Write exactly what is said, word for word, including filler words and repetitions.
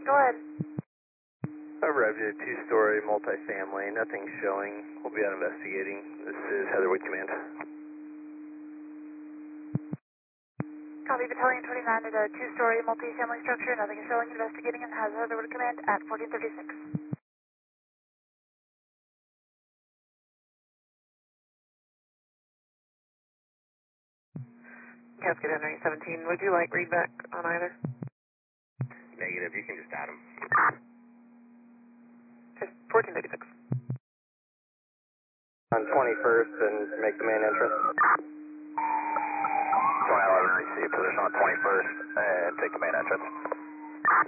Go ahead. Arrived at a two-story multifamily. Nothing showing. We'll be out investigating. This is Heatherwood Command. Copy, Battalion twenty-nine at a two-story multi-family structure. Nothing is showing. Investigating and has Heatherwood Command at fourteen thirty-six. Cascade Henry seventeen. Would you like readback on either? Negative. You can just add them. Just fourteen thirty-six. On twenty-first and make the main entrance. twenty eleven, receive position on twenty-first and take the main entrance.